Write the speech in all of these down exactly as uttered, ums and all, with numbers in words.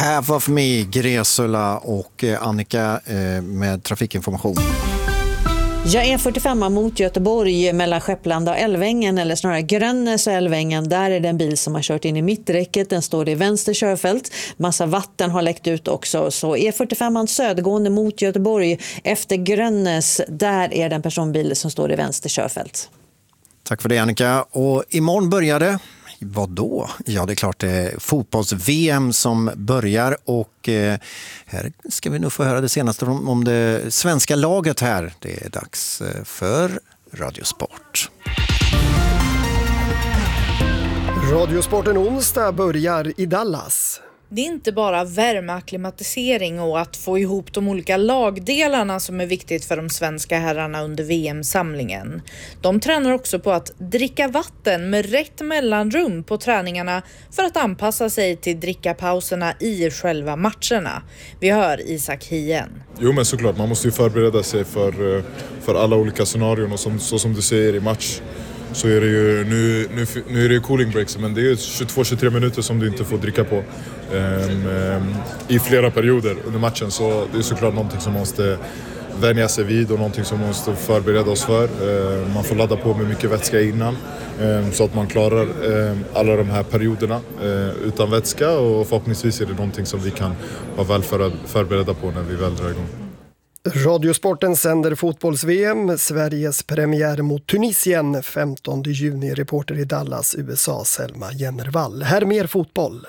Half of me, Gresula och Annika med trafikinformation. Ja, E fyrtiofem mot Göteborg mellan Skepplanda och Älvängen, eller snarare Grönnäs och Älvängen. Där är det en bil som har kört in i mitträcket. Den står i vänster körfält. Massa vatten har läckt ut också. Så E fyrtiofem södergående mot Göteborg efter Grönnäs. Där är det en personbil som står i vänster körfält. Tack för det, Annika. Och imorgon började... Vad då? Ja, det är klart det är fotbolls-V M som börjar och eh, här ska vi nog få höra det senaste om, om det svenska laget här. Det är dags för Radiosport. Radiosporten onsdag börjar i Dallas. Det är inte bara värmeakklimatisering och att få ihop de olika lagdelarna som är viktigt för de svenska herrarna under V M-samlingen. De tränar också på att dricka vatten med rätt mellanrum på träningarna för att anpassa sig till drickapauserna i själva matcherna. Vi hör Isak Hien. Jo, men såklart, man måste ju förbereda sig för, för alla olika scenarion och som, så som du säger i match. Så är det ju, nu, nu, nu är det ju cooling breaks, men det är ju tjugotvå till tjugotre minuter som du inte får dricka på um, um, i flera perioder under matchen. Så det är såklart någonting som måste vänja sig vid och någonting som måste förbereda oss för. Uh, man får ladda på med mycket vätska innan um, så att man klarar um, alla de här perioderna uh, utan vätska, och förhoppningsvis är det någonting som vi kan vara väl för, förberedda på när vi väl drar igång. Radiosporten sänder fotbolls-V M, Sveriges premiär mot Tunisien femtonde juni. Reporter i Dallas, U S A, Selma Jennervall. Här mer fotboll.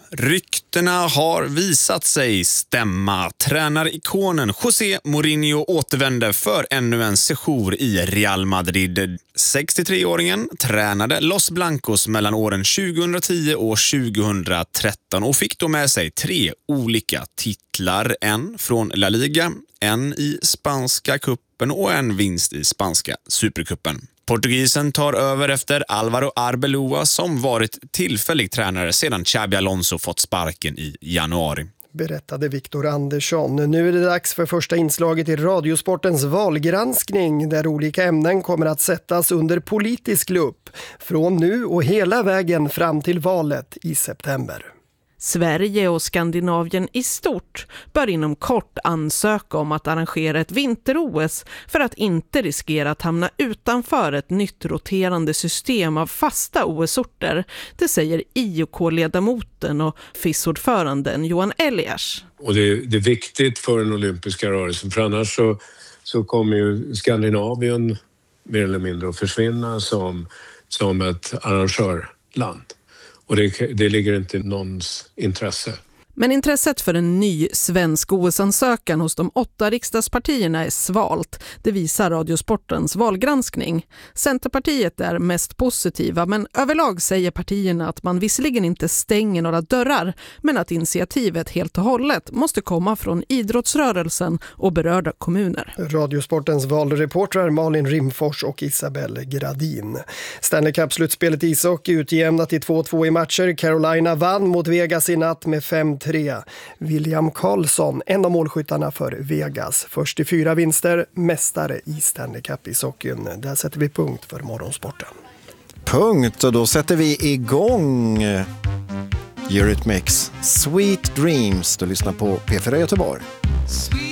Ryktena har visat sig stämma. Tränarikonen José Mourinho återvände för ännu en sejour i Real Madrid. sextiotre-åringen tränade Los Blancos mellan åren tjugohundratio och tjugohundratretton och fick då med sig tre olika titlar. En från La Liga, en i spanska kuppen och en vinst i spanska superkuppen. Portugisen tar över efter Álvaro Arbeloa som varit tillfällig tränare sedan Xabi Alonso fått sparken i januari. Berättade Viktor Andersson. Nu är det dags för första inslaget i Radiosportens valgranskning där olika ämnen kommer att sättas under politisk lupp från nu och hela vägen fram till valet i september. Sverige och Skandinavien i stort bör inom kort ansöka om att arrangera ett vinter-O S för att inte riskera att hamna utanför ett nytt roterande system av fasta O S-orter. Det säger I O K-ledamoten och F I S-ordföranden Johan Elias. Och det, det är viktigt för den olympiska rörelsen, för annars så, så kommer ju Skandinavien mer eller mindre att försvinna som, som ett arrangörland. Och det, det ligger inte i någons intresse. Men intresset för en ny svensk O S-ansökan hos de åtta riksdagspartierna är svalt. Det visar Radiosportens valgranskning. Centerpartiet är mest positiva, men överlag säger partierna att man visserligen inte stänger några dörrar, men att initiativet helt och hållet måste komma från idrottsrörelsen och berörda kommuner. Radiosportens valreportrar Malin Rimfors och Isabelle Gradin. Stanley Cup-slutspelet ishockey utjämnat i två två i matcher. Carolina vann mot Vegas i natt med fem tre. William Karlsson, en av målskyttarna för Vegas. Först i fyra vinster, mästare i Stanley Cup-ishockeyn. Där sätter vi punkt för morgonsporten. Punkt, och då sätter vi igång Eurythmics Sweet Dreams. Du lyssnar på P fyra Göteborg.